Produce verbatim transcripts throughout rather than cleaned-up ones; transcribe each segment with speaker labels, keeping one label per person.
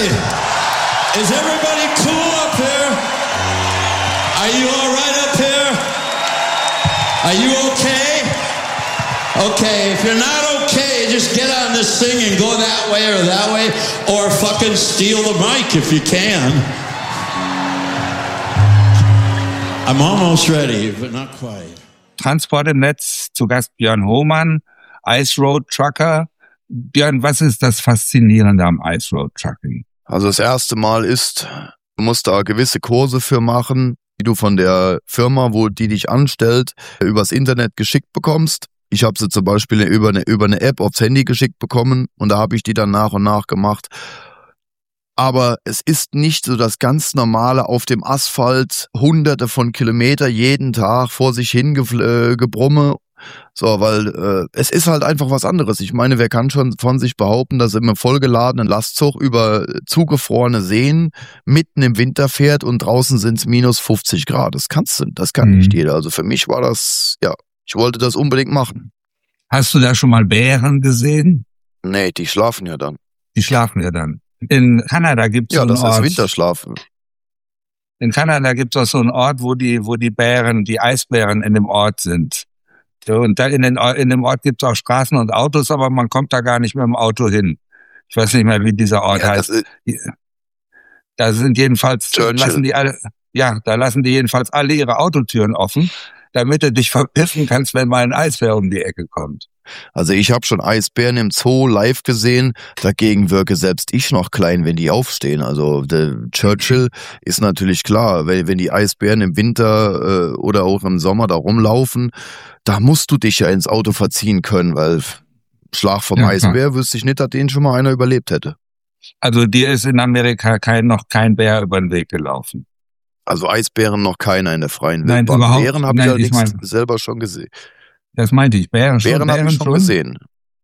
Speaker 1: Hey, is everybody cool up here? Are you all right up here? Are you okay? Okay, if you're not okay, just get on this thing and go that way or that way, or fucking steal the mic if you can. I'm almost ready, but not quite.
Speaker 2: Transport im Netz, zu Gast Björn Hohmann, Ice Road Trucker. Björn, was ist das Faszinierende am Ice Road Trucking?
Speaker 3: Also das erste Mal ist, du musst da gewisse Kurse für machen, die du von der Firma, wo die dich anstellt, übers Internet geschickt bekommst. Ich habe sie zum Beispiel über eine, über eine App aufs Handy geschickt bekommen und da habe ich die dann nach und nach gemacht. Aber es ist nicht so das ganz normale auf dem Asphalt, hunderte von Kilometer jeden Tag vor sich hin ge- äh, gebrumme. So, weil äh, es ist halt einfach was anderes. Ich meine, wer kann schon von sich behaupten, dass er im vollgeladenen Lastzug über zugefrorene Seen mitten im Winter fährt und draußen sind es minus fünfzig Grad. Das kannst du, das kann mhm. nicht jeder. Also für mich war das, ja, ich wollte das unbedingt machen.
Speaker 2: Hast du da schon mal Bären gesehen?
Speaker 3: Nee, die schlafen ja dann.
Speaker 2: Die schlafen ja dann. In Kanada gibt's
Speaker 3: ja,
Speaker 2: so einen
Speaker 3: das
Speaker 2: Ort.
Speaker 3: ist Winterschlaf.
Speaker 2: In Kanada gibt's auch so einen Ort, wo die, wo die Bären, die Eisbären in dem Ort sind. So, und da in, den, in dem Ort gibt's auch Straßen und Autos, aber man kommt da gar nicht mit dem Auto hin. Ich weiß nicht mehr, wie dieser Ort ja, heißt. Da sind jedenfalls, lassen die alle, ja, da lassen die jedenfalls alle ihre Autotüren offen, damit du dich verpiffen kannst, wenn mal ein Eisbär um die Ecke kommt.
Speaker 3: Also ich habe schon Eisbären im Zoo live gesehen, dagegen wirke selbst ich noch klein, wenn die aufstehen. Also der Churchill ist natürlich klar, wenn, wenn die Eisbären im Winter äh, oder auch im Sommer da rumlaufen, da musst du dich ja ins Auto verziehen können, weil Schlag vom ja, Eisbär wüsste ich nicht, dass den schon mal einer überlebt hätte.
Speaker 2: Also dir ist in Amerika kein, noch kein Bär über den Weg gelaufen?
Speaker 3: Also Eisbären noch keiner in der freien
Speaker 2: Nein,
Speaker 3: Wildbahn.
Speaker 2: überhaupt,
Speaker 3: Bären habe ich
Speaker 2: nein,
Speaker 3: allerdings
Speaker 2: ich mein,
Speaker 3: selber schon gesehen.
Speaker 2: Das meinte ich, Bären schon.
Speaker 3: Bären habe ich schon, schon gesehen.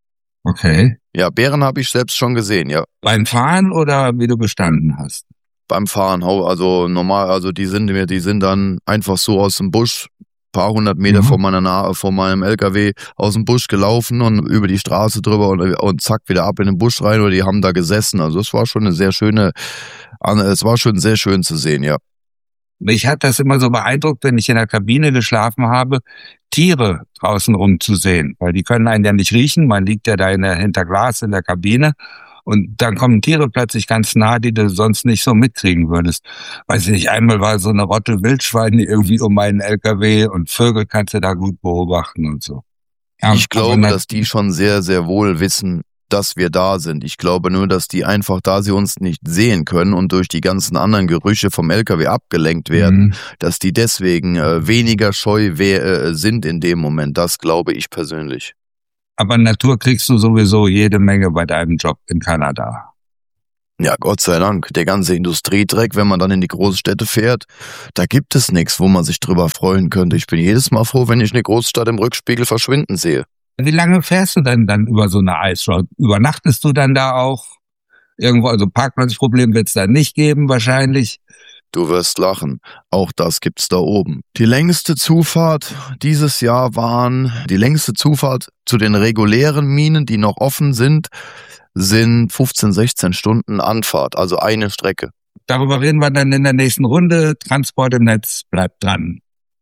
Speaker 2: Okay.
Speaker 3: Ja, Bären habe ich selbst schon gesehen, ja.
Speaker 2: Beim Fahren oder wie du gestanden hast?
Speaker 3: Beim Fahren, also normal, also die sind mir, die sind dann einfach so aus dem Busch, paar hundert Meter mhm. vor meiner Na- vor meinem L K W aus dem Busch gelaufen und über die Straße drüber und, und zack wieder ab in den Busch rein, oder die haben da gesessen. Also es war schon eine sehr schöne, es war schon sehr schön zu sehen, ja.
Speaker 2: Mich hat das immer so beeindruckt, wenn ich in der Kabine geschlafen habe, Tiere draußen rumzusehen, weil die können einen ja nicht riechen. Man liegt ja da in der, hinter Glas in der Kabine und dann kommen Tiere plötzlich ganz nah, die du sonst nicht so mitkriegen würdest. Weiß ich nicht, einmal war so eine Rotte Wildschwein irgendwie um meinen L K W und Vögel kannst du da gut beobachten und so.
Speaker 3: Ja, ich glaube, dass die schon sehr, sehr wohl wissen, dass wir da sind. Ich glaube nur, dass die einfach, da sie uns nicht sehen können und durch die ganzen anderen Gerüche vom L K W abgelenkt werden, mhm. dass die deswegen äh, weniger scheu we- äh, sind in dem Moment. Das glaube ich persönlich.
Speaker 2: Aber Natur kriegst du sowieso jede Menge bei deinem Job in Kanada.
Speaker 3: Ja, Gott sei Dank. Der ganze Industriedreck, wenn man dann in die Großstädte fährt, da gibt es nichts, wo man sich drüber freuen könnte. Ich bin jedes Mal froh, wenn ich eine Großstadt im Rückspiegel verschwinden sehe.
Speaker 2: Wie lange fährst du denn dann über so eine Ice Road? Übernachtest du dann da auch irgendwo? Also Parkplatzproblem wird es da nicht geben wahrscheinlich.
Speaker 3: Du wirst lachen. Auch das gibt's da oben. Die längste Zufahrt dieses Jahr waren, die längste Zufahrt zu den regulären Minen, die noch offen sind, sind fünfzehn, sechzehn Stunden Anfahrt, also eine Strecke.
Speaker 2: Darüber reden wir dann in der nächsten Runde. Transport im Netz, bleibt dran.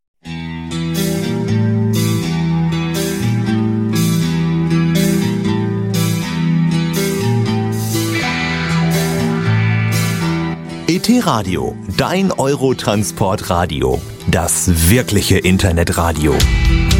Speaker 4: E T Radio, dein Eurotransport-Radio. Das wirkliche Internetradio.